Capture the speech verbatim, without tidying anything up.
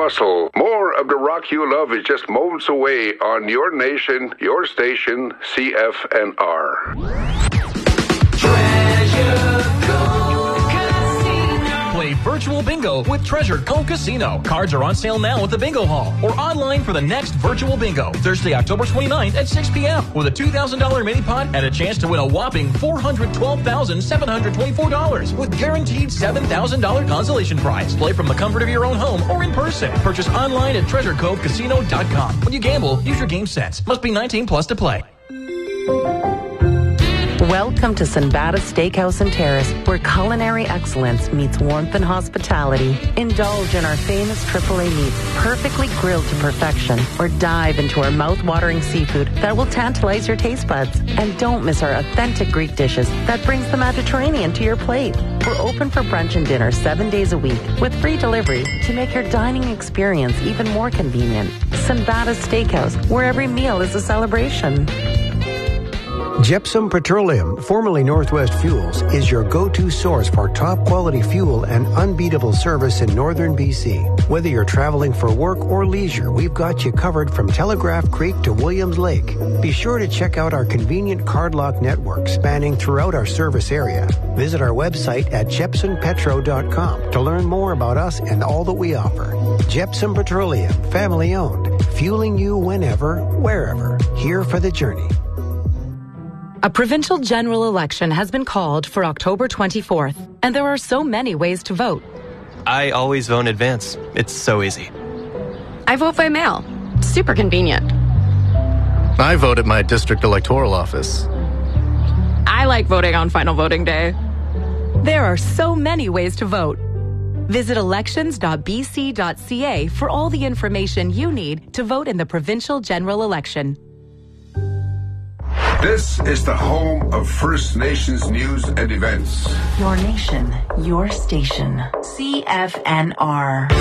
bustle. More of the rock you love is just moments away on your nation, your station, C F N R. Treasure Cove Casino. Play virtual bingo with Treasure Cove Casino. Cards are on sale now at the Bingo Hall or online for the next virtual bingo, Thursday, October twenty-ninth at six p.m. with a two thousand dollars mini pot and a chance to win a whopping four hundred twelve thousand seven hundred twenty-four dollars with guaranteed seven thousand dollars consolation prize. Play from the comfort of your own home or in person. Purchase online at treasure cove casino dot com. When you gamble, use your game sense. Must be nineteen plus to play. Welcome to Sinbada Steakhouse and Terrace, where culinary excellence meets warmth and hospitality. Indulge in our famous triple A meats, perfectly grilled to perfection, or dive into our mouth-watering seafood that will tantalize your taste buds. And don't miss our authentic Greek dishes that brings the Mediterranean to your plate. We're open for brunch and dinner seven days a week with free delivery to make your dining experience even more convenient. Sinbada Steakhouse, where every meal is a celebration. Gypsum Petroleum, formerly Northwest Fuels, is your go-to source for top-quality fuel and unbeatable service in northern B C. Whether you're traveling for work or leisure, we've got you covered from Telegraph Creek to Williams Lake. Be sure to check out our convenient card lock network spanning throughout our service area. Visit our website at jepson petro dot com to learn more about us and all that we offer. Gypsum Petroleum, family-owned, fueling you whenever, wherever. Here for the journey. A provincial general election has been called for October twenty-fourth, and there are so many ways to vote. I always vote in advance. It's so easy. I vote by mail. Super convenient. I vote at my district electoral office. I like voting on final voting day. There are so many ways to vote. Visit elections dot b c dot c a for all the information you need to vote in the provincial general election. This is the home of First Nations news and events. Your nation, your station. C F N R.